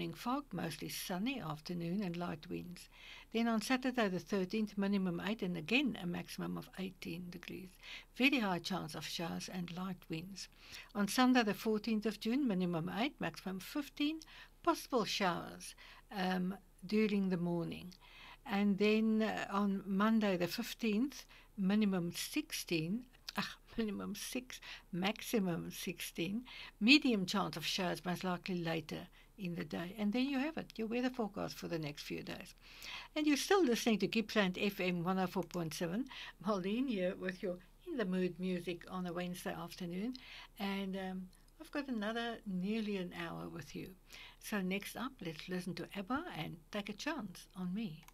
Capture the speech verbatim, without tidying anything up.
morning fog, mostly sunny afternoon and light winds. Then on Saturday the thirteenth, minimum eight and again a maximum of eighteen degrees. Very high chance of showers and light winds. On Sunday the fourteenth of June, minimum eight, maximum fifteen. Possible showers um, during the morning. And then uh, on Monday the fifteenth, minimum sixteen, ah, minimum six, maximum sixteen, medium chance of showers most likely later in the day. And there you have it, your weather forecast for the next few days. And you're still listening to Gippsland F M one oh four point seven. Marlene here with your In the Mood music on a Wednesday afternoon. And um, I've got another nearly an hour with you. So next up, let's listen to ABBA and Take a Chance on Me.